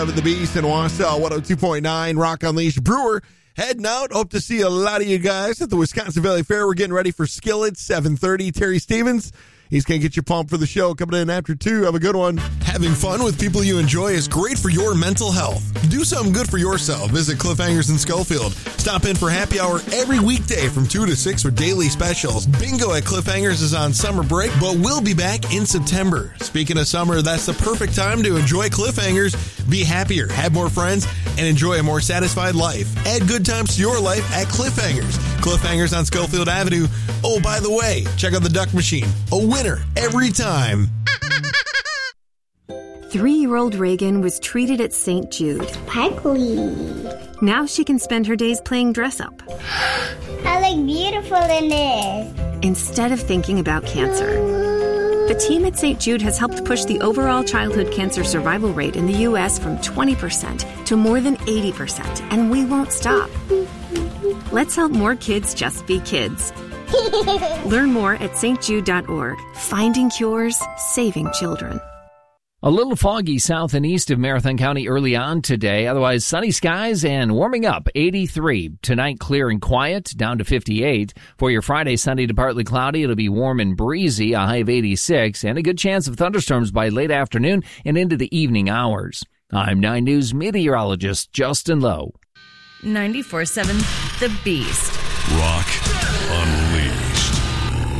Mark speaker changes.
Speaker 1: Of the Beast in Wausau, 102.9, Rock Unleashed. Brewer heading out. Hope to see a lot of you guys at the Wisconsin Valley Fair. We're getting ready for Skillet, 7:30. Terry Stevens, he's going to get you pumped for the show coming in after 2. Have a good one. Having fun with people you enjoy is great for your mental health. Do something good for yourself. Visit Cliffhangers in Schofield. Stop in for happy hour every weekday from 2 to 6 with daily specials. Bingo at Cliffhangers is on summer break, but we'll be back in September. Speaking of summer, that's the perfect time to enjoy Cliffhangers. Be happier, have more friends, and enjoy a more satisfied life. Add good times to your life at Cliffhangers. Cliffhangers on Schofield Avenue. Oh, by the way, check out the Duck Machine. A winner every time.
Speaker 2: 3-year-old Reagan was treated at St. Jude.
Speaker 3: Sparkly.
Speaker 2: Now she can spend her days playing dress-up.
Speaker 3: I look beautiful in this.
Speaker 2: Instead of thinking about cancer. The team at St. Jude has helped push the overall childhood cancer survival rate in the U.S. from 20% to more than 80%, and we won't stop. Let's help more kids just be kids. Learn more at stjude.org. Finding cures, saving children.
Speaker 4: A little foggy south and east of Marathon County early on today. Otherwise, sunny skies and warming up, 83. Tonight, clear and quiet, down to 58. For your Friday, sunny to partly cloudy, it'll be warm and breezy, a high of 86, and a good chance of thunderstorms by late afternoon and into the evening hours. I'm 9 News meteorologist Justin Lowe.
Speaker 5: 94.7 The Beast.
Speaker 6: Rock Unleashed.